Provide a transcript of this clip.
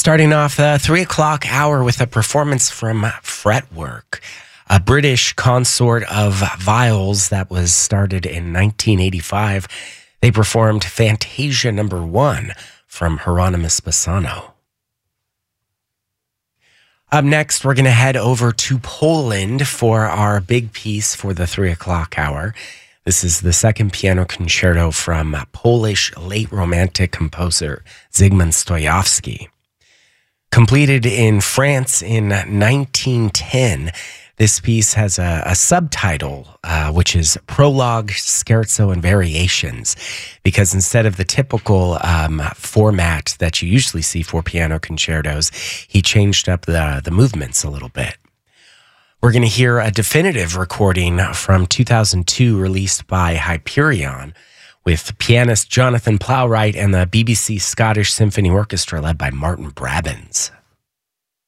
Starting off the 3 o'clock hour with a performance from Fretwork, a British consort of viols that was started in 1985. They performed Fantasia No. 1 from Hieronymus Bassano. Up next, we're going to head over to Poland for our big piece for the 3 o'clock hour. This is the second piano concerto from Polish late Romantic composer Zygmunt Stojowski. Completed in France in 1910, this piece has a subtitle, which is Prologue, Scherzo, and Variations, because instead of the typical format that you usually see for piano concertos, he changed up the movements a little bit. We're going to hear a definitive recording from 2002 released by Hyperion with pianist Jonathan Plowright and the BBC Scottish Symphony Orchestra led by Martin Brabbins.